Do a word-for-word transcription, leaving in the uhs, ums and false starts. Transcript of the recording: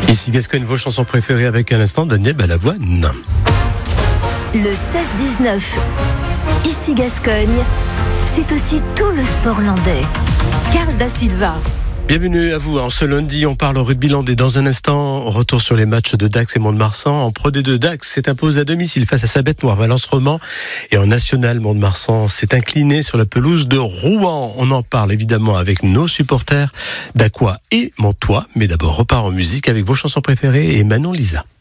Ici Gascogne, vos chansons préférées avec à l'instant Daniel Balavoine. Le seize dix-neuf, ici Gascogne, c'est aussi tout le sport landais. Carl Da Silva. Bienvenue à vous. En ce lundi, on parle au rugby landais. Dans un instant, on retourne sur les matchs de Dax et Mont-de-Marsan. En Pro D deux, Dax s'est imposé à domicile face à sa bête noire, Valence-Roman. Et en National, Mont-de-Marsan s'est incliné sur la pelouse de Rouen. On en parle évidemment avec nos supporters d'Aqua et Montois. Mais d'abord, repart en musique avec vos chansons préférées et Manon Lisa.